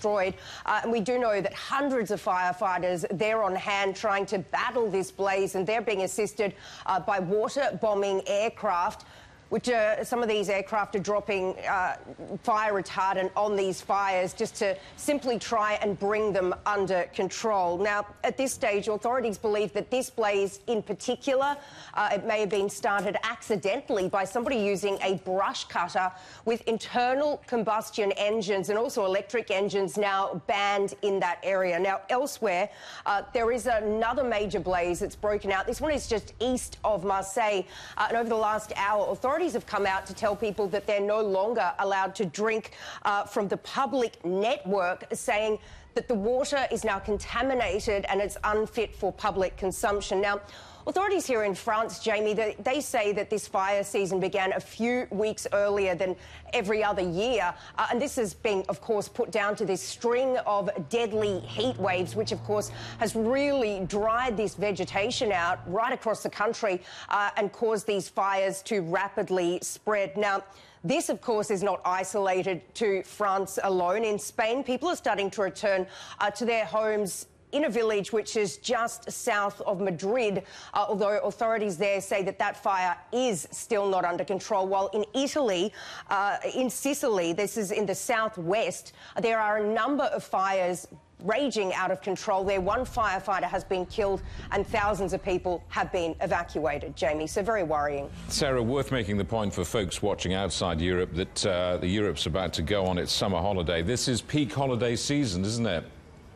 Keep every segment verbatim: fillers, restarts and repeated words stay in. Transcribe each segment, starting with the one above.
destroyed. Uh, and we do know that hundreds of firefighters, they're on hand trying to battle this blaze, and they're being assisted uh, by water-bombing aircraft, which uh, some of these aircraft are dropping uh, fire retardant on these fires just to simply try and bring them under control. Now, at this stage, authorities believe that this blaze in particular, uh, it may have been started accidentally by somebody using a brush cutter, with internal combustion engines and also electric engines now banned in that area. Now, elsewhere, uh, there is another major blaze that's broken out. This one is just east of Marseille, uh, and over the last hour, authorities have come out to tell people that they're no longer allowed to drink uh, from the public network, saying that the water is now contaminated and it's unfit for public consumption. Now, authorities here in France, Jamie, they, they say that this fire season began a few weeks earlier than every other year. Uh, and this has been, of course, put down to this string of deadly heat waves, which, of course, has really dried this vegetation out right across the country uh, and caused these fires to rapidly spread. Now, this, of course, is not isolated to France alone. In Spain, people are starting to return uh, to their homes in a village which is just south of Madrid, uh, although authorities there say that that fire is still not under control. While in Italy, uh, in Sicily, this is in the southwest, there are a number of fires raging out of control there. One firefighter has been killed and thousands of people have been evacuated, Jamie. So very worrying. Sarah, worth making the point for folks watching outside Europe that uh, the Europe's about to go on its summer holiday. This is peak holiday season, isn't it?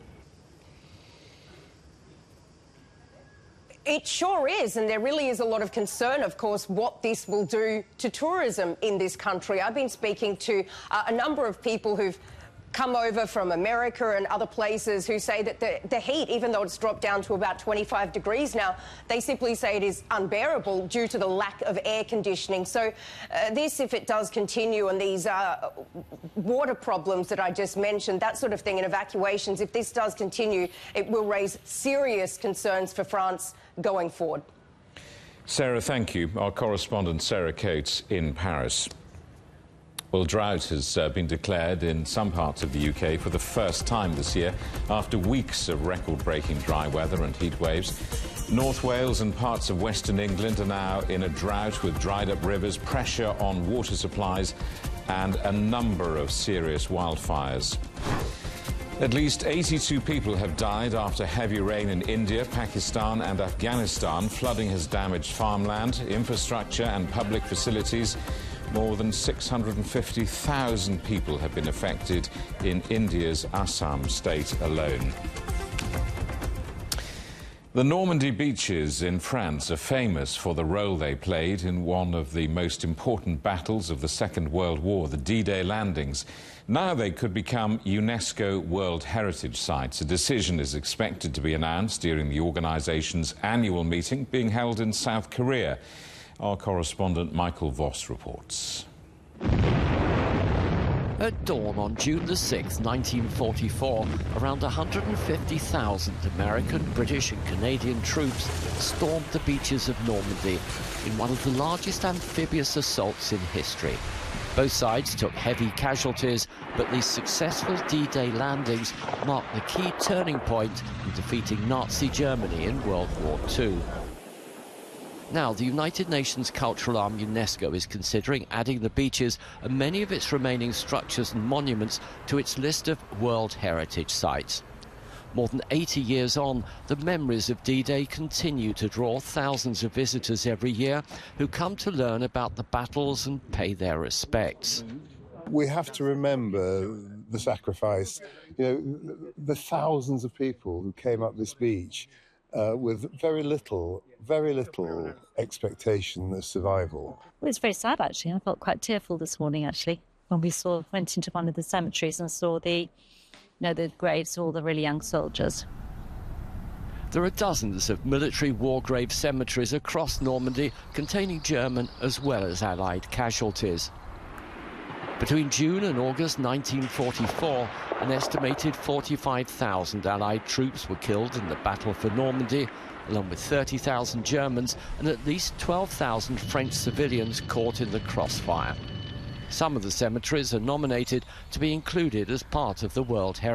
It sure is, and there really is a lot of concern, of course, what this will do to tourism in this country. I've been speaking to uh, a number of people who've come over from America and other places who say that the, the heat, even though it's dropped down to about twenty-five degrees now, they simply say it is unbearable due to the lack of air conditioning. So uh, this, if it does continue, and these uh, water problems that I just mentioned, that sort of thing, and evacuations, if this does continue, it will raise serious concerns for France going forward. Sarah, thank you. Our correspondent Sarah Coates in Paris. Well, drought has uh, been declared in some parts of the U K for the first time this year, after weeks of record-breaking dry weather and heat waves. North Wales and parts of Western England are now in a drought, with dried-up rivers, pressure on water supplies and a number of serious wildfires. At least eighty-two people have died after heavy rain in India, Pakistan and Afghanistan. Flooding has damaged farmland, infrastructure and public facilities. More than six hundred fifty thousand people have been affected in India's Assam state alone. The Normandy beaches in France are famous for the role they played in one of the most important battles of the Second World War, the D-Day landings. Now they could become UNESCO World Heritage Sites. A decision is expected to be announced during the organisation's annual meeting being held in South Korea. Our correspondent Michael Voss reports. At dawn on June the sixth, nineteen forty-four, around one hundred fifty thousand American, British and Canadian troops stormed the beaches of Normandy in one of the largest amphibious assaults in history. Both sides took heavy casualties, but these successful D-Day landings marked the key turning point in defeating Nazi Germany in World War Two. Now, the United Nations cultural arm UNESCO is considering adding the beaches and many of its remaining structures and monuments to its list of World Heritage Sites. More than eighty years on, the memories of D-Day continue to draw thousands of visitors every year who come to learn about the battles and pay their respects. We have to remember the sacrifice, you know, the thousands of people who came up this beach Uh, with very little, very little expectation of survival. Well, it's very sad, actually. I felt quite tearful this morning, actually, when we saw went into one of the cemeteries and saw the, you know, the graves of all the really young soldiers. There are dozens of military war grave cemeteries across Normandy containing German as well as Allied casualties. Between June and August nineteen forty-four, an estimated forty-five thousand Allied troops were killed in the Battle for Normandy, along with thirty thousand Germans and at least twelve thousand French civilians caught in the crossfire. Some of the cemeteries are nominated to be included as part of the World Heritage